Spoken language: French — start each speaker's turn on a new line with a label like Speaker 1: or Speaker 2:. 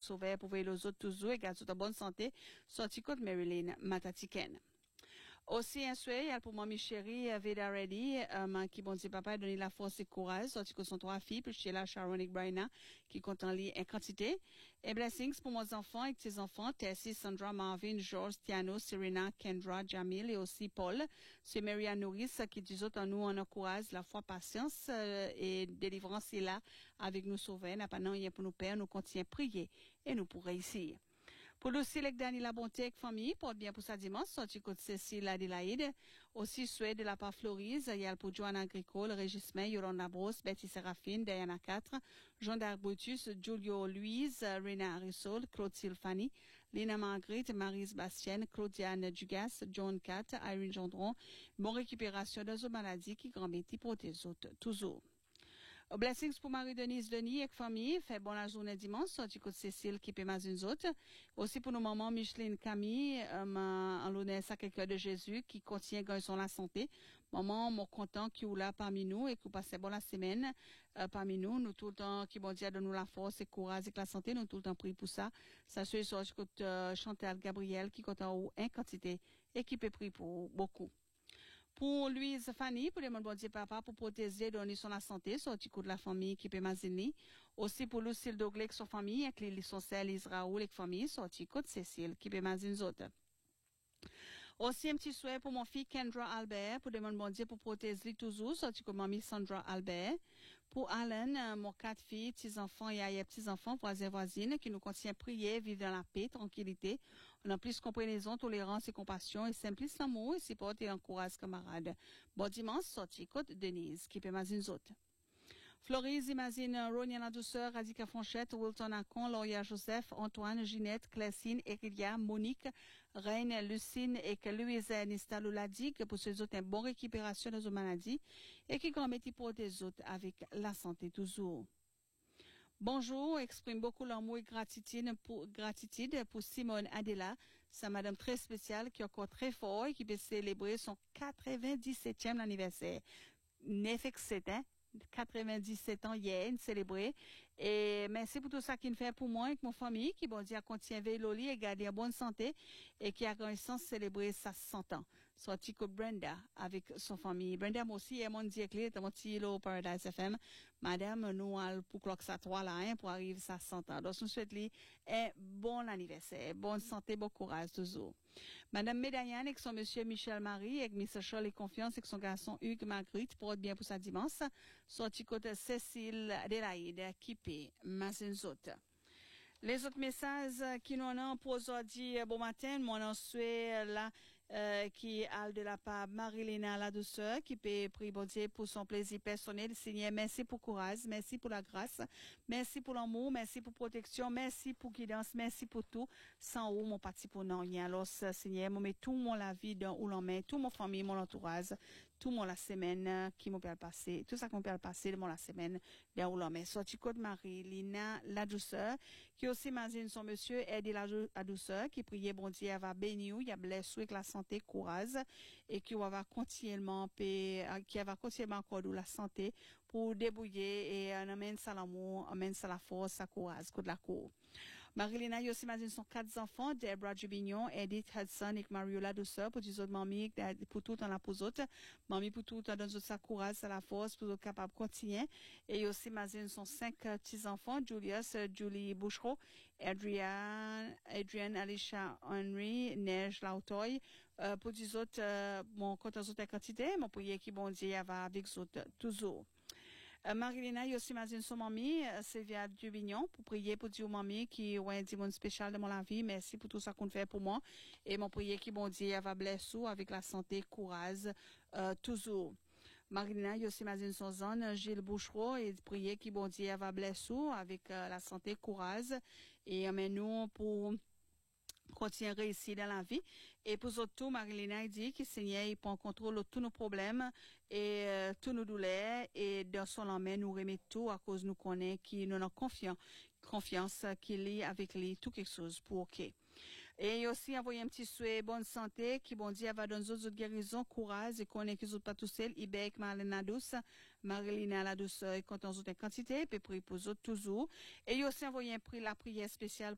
Speaker 1: sauver pour veiller les autres toujours et garder toute bonne santé. Sorti côte Marilyn Matatiken. Aussi, un souhait, il y a pour moi, mes chéris, Veda Reddy, qui, bon Dieu, papa, a donné la force et courage, sorti que son 3 filles, puis chez la Sharon et Brianna, qui compte en lit en quantité. Et blessings pour mes enfants et tes enfants, Tessie, Sandra, Marvin, George, Tiano, Serena, Kendra, Jamil et aussi Paul. C'est Maria Norris, qui disent en nous, on encourage la foi, patience, et délivrance est là, avec nous sauver. N'a pas non, il y a pour nous père, nous continuons à prier, et nous pour réussir. Pour aussi, les Dani la bonté avec famille, porte bien pour sa dimanche, sorti côté Cécile Adélaïde. Aussi, souhait de la part Florise, il y a pour Joanna Agricole, Régis May, Yolanda Bros, Betty Séraphine, Diana 4, Jean d'Arc Brutus, Giulio Louise, Rena Arisol, Claude Sylvanie, Lina Marguerite, Marise Bastienne, Claudiane Dugas, John Cat, Irene Gendron. Bon récupération de nos maladies qui grand métier pour tes autres, toujours. Blessings pour Marie-Denise Denis et famille. Fait bon la journée dimanche. Sorti côté Cécile qui peut une autres. Aussi pour nos mamans Micheline Camille, en l'honneur Sacré-Cœur de Jésus qui contient garçon la santé. Maman, mon content qui est là parmi nous et qui passe bon la semaine, parmi nous. Nous tout le temps, qui bon Dieu donne nous la force et courage et la santé. Nous tout le temps prions pour ça. Ça se sorti côté, Chantal Gabriel qui compte en haut en quantité et qui peut prier pour beaucoup. Pour Louise Fanny, pour demander bon Dieu papa, pour protéger, donner son la santé, sorti coup de la famille qui peut mazini. Aussi pour Lucille Doglé, son famille, avec les son sel Israël, les familles, sorti coup de Cécile qui peut mazini autres. Aussi un petit souhait pour mon fils Kendra Albert, pour demander bon Dieu pour protéger toujours, sorti comme mamie Sandra Albert. Pour Alan, mon 4 filles, petits-enfants et petits-enfants, voisins, voisines, qui nous continuent à prier, vivre dans la paix, tranquillité. On a plus compréhension, tolérance et compassion, et simplice l'amour, et supporte et encourage camarades. Bon dimanche, sorti côte Denise, qui peut m'azine autres. Florise, imagine Ronia la douceur, Radika Fonchette, Wilton Acon, Lauria Joseph, Antoine, Ginette, Clécine, Erilia, Monique, Reine, Lucine et que Louise Nistalou l'a dit que pour ces autres, une bonne récupération de nos maladies et qui grand métier pour des autres avec la santé toujours. Bonjour, exprime beaucoup l'amour et gratitude pour Simone Adela, sa madame très spéciale qui est encore très fort et qui peut célébrer son 97e anniversaire. 9 ans. 97 ans hier, célébré. Et merci pour tout ça qu'il fait pour moi et mon famille, qui, bon Dieu, a continué Loli et garder en bonne santé et qui a réussi à célébrer sa 100 ans. Soit Tico Brenda avec son famille. Brenda, moi aussi, est mon Dieu clé, mon petit Hello Paradise FM. Madame, nous, pour clock ça 3 là, pour arriver à 100 ans. Donc, nous souhaitons un bon anniversaire, bonne santé, bon courage, toujours. Madame Médaillane avec son monsieur Michel Marie, avec Mr. Charles Confiance, avec son garçon Hugues Marguerite, pour être bien pour sa dimanche. Sorti côté Cécile Adélaïde, qui paie Mazenzot. Les autres messages qui nous ont pour aujourd'hui, bon matin, mon souhait là, qui a de la part Marilena la douceur, qui peut prier bon Dieu pour son plaisir personnel. Seigneur, merci pour courage, merci pour la grâce, merci pour l'amour, merci pour protection, merci pour guidance, merci pour tout. Sans où mon parti pour non rien. Alors, Seigneur, moi, mets tout mon la vie dans où l'on met, tout mon famille, mon entourage, tout mon la semaine qui m'ont passé, tout ça qu'on peut passer de mon la semaine dans où l'on met. Sorti côte Marilena la douceur, qui aussi imagine son monsieur aider la douceur, qui priait bon Dieu, elle va bénir, il y a blessé avec la santé, courage, et qui va continuellement accorder la santé pour débrouiller et amène ça l'amour, amène ça la force, ça courage, coup de la cour. Marilena, il aussi imagine son 4 enfants, Deborah Jubignon, Edith Hudson et Mario la douceur, pour des autres mamies, pour tout en la pour autres. Mamie pour tout en donne sa courage, ça la force, pour être capable de continuer. Et il aussi imagine son 5 petits enfants, Julius, Julie Bouchereau, Adrian, Alicia Henry, Neige Lautoy, pour des autres, mon compte en autres quantité, mon prier qui bon Dieu, va avec autres, toujours. Marilena, il aussi imagine son mamie, Sylvia Dubignon, pour prier pour Dieu, mamie, qui est un dimanche spécial de mon vie. Merci pour tout ça qu'on fait pour moi. Et mon prier qui, bon Dieu, va blesser avec la santé, courage, toujours. Marilena, il aussi imagine son zone, Gilles Bouchereau, et prier qui, bon Dieu, va blesser avec la santé, courage. Et amène-nous pour continue réussir dans la vie. Et pour surtout, Marilena dit que Seigneur, il prend contrôle de tous nos problèmes et tous nos douleurs et dans son main, nous remet tout à cause nous connaît qui nous avons confiance qu'il est avec lui, tout quelque chose pour OK. Et aussi envoyer un petit souhait bonne santé, qui bon Dieu va donner d'autres guérisons, courage et qu'on est qu'ils pas tout seul, Ibek, Marlena douce, Marilena la douce, et quand on a une quantité, puis prier pour eux toujours. Et aussi envoyer la prière spéciale